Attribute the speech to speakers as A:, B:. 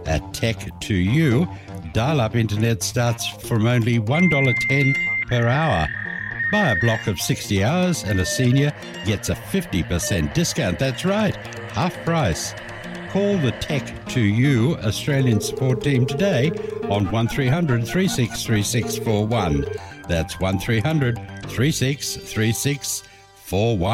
A: at Tech2U. Dial-up internet starts from only $1.10 per hour. Buy a block of 60 hours and a senior gets a 50% discount. That's right, half price. Call the Tech2U Australian support team today on 1300 363641. That's 1300 363641.